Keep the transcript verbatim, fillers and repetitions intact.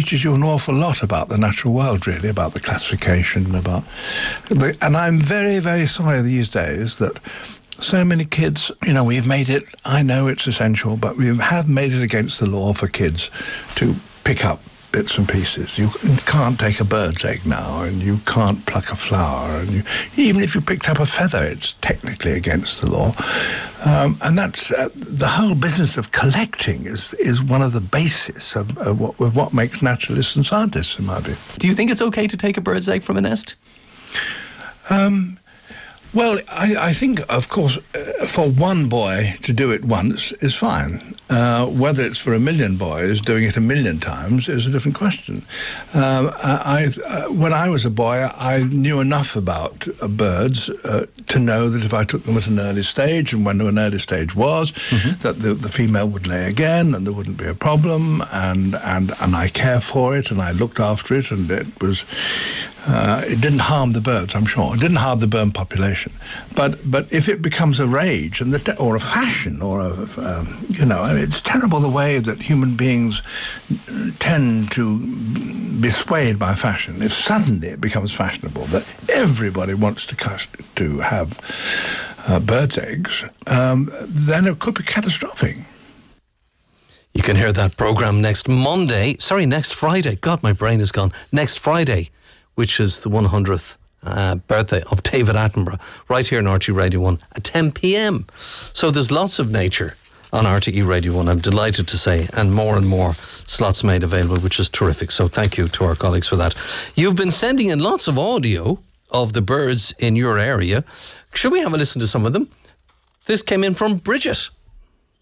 teaches you an awful lot about the natural world, really, about the classification, about the, and I'm very, very sorry these days that so many kids, you know, we've made it, I know it's essential, but we have made it against the law for kids to pick up bits and pieces. You can't take a bird's egg now, and you can't pluck a flower, and you, even if you picked up a feather, it's technically against the law. Um, and that's uh, the whole business of collecting is is one of the basis of, of, what, of what makes naturalists and scientists, in my view. Do you think it's okay to take a bird's egg from a nest? Um, Well, I, I think, of course, uh, for one boy to do it once is fine. Uh, whether it's for a million boys doing it a million times is a different question. Um, I, uh, when I was a boy, I knew enough about uh, birds uh, to know that if I took them at an early stage, and when an early stage was, mm-hmm. that the, the female would lay again and there wouldn't be a problem, and, and, and I care for it and I looked after it, and it was... Uh, it didn't harm the birds, I'm sure. It didn't harm the bird population. But but if it becomes a rage and the, or a fashion, or a, um, you know, I mean, it's terrible the way that human beings tend to be swayed by fashion. If suddenly it becomes fashionable that everybody wants to to have uh, birds' eggs, um, then it could be catastrophic. You can hear that programme next Monday. Sorry, next Friday. God, my brain is gone. Next Friday, which is the one hundredth uh, birthday of David Attenborough, right here on R T E Radio one at ten p.m. So there's lots of nature on R T E Radio one, I'm delighted to say, and more and more slots made available, which is terrific. So thank you to our colleagues for that. You've been sending in lots of audio of the birds in your area. Should we have a listen to some of them? This came in from Bridget.